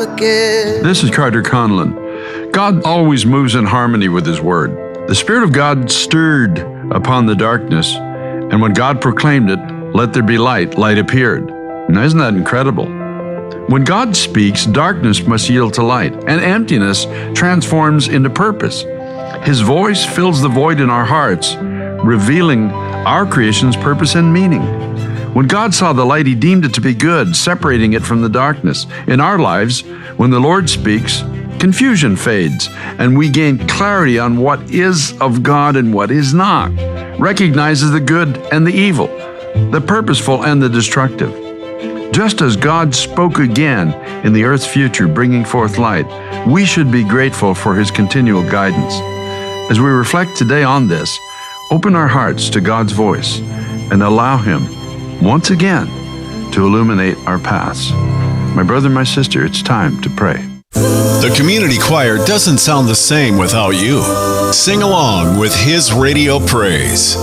again. This is Carter Conlon. God always moves in harmony with His Word. The Spirit of God stirred upon the darkness, and when God proclaimed it, "Let there be light," light appeared. Now, isn't that incredible? When God speaks, darkness must yield to light, and emptiness transforms into purpose. His voice fills the void in our hearts, revealing our creation's purpose and meaning. When God saw the light, He deemed it to be good, separating it from the darkness. In our lives, when the Lord speaks, confusion fades, and we gain clarity on what is of God and what is not, recognizes the good and the evil, the purposeful and the destructive. Just as God spoke again in the earth's future, bringing forth light, we should be grateful for His continual guidance. As we reflect today on this, open our hearts to God's voice and allow Him, once again, to illuminate our paths. My brother, my sister, it's time to pray. The community choir doesn't sound the same without you. Sing along with His Radio Praise.